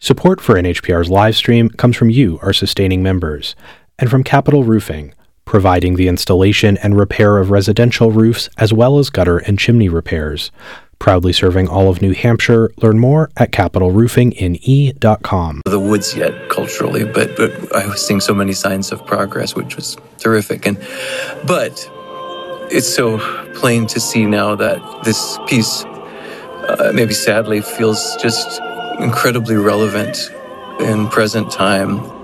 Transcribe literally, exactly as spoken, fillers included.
Support for N H P R's live stream comes from you, our sustaining members, and from Capital Roofing, providing the installation and repair of residential roofs as well as gutter and chimney repairs. Proudly serving all of New Hampshire. Learn more at capital roofing in e dot com. The woods yet culturally, but but I was seeing so many signs of progress, which was terrific. And but it's so plain to see now that this piece, uh, maybe sadly, feels just incredibly relevant in present time.